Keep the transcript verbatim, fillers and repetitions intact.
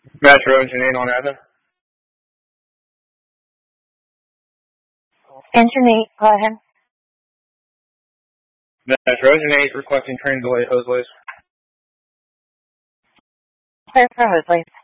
Metro Engineering on Evan. Engineer, go ahead. Metro Engineering requesting train delay at Hoseley's. Clear for Hoseley's.